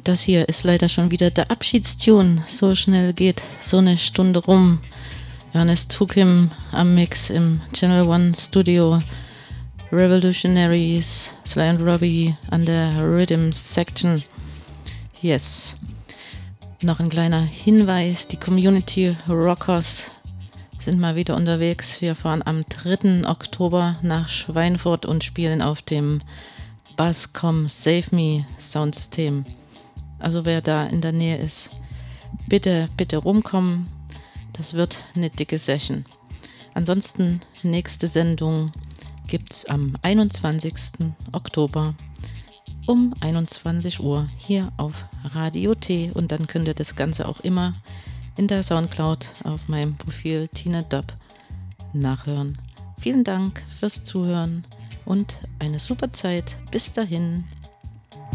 das hier ist leider schon wieder der Abschiedstune. So schnell geht so eine Stunde rum. Johannes Tukim am Mix im Channel One Studio. Revolutionaries, Sly and Robbie an der Rhythm Section. Yes. Noch ein kleiner Hinweis, die Community Rockers sind mal wieder unterwegs. Wir fahren am 3. Oktober nach Schweinfurt und spielen auf dem Basscom Save Me Soundsystem. Also wer da in der Nähe ist, bitte rumkommen. Das wird eine dicke Session. Ansonsten nächste Sendung gibt's am 21. Oktober um 21 Uhr hier auf Radio T und dann könnt ihr das Ganze auch immer in der Soundcloud auf meinem Profil Tina Dub nachhören. Vielen Dank fürs Zuhören und eine super Zeit. Bis dahin.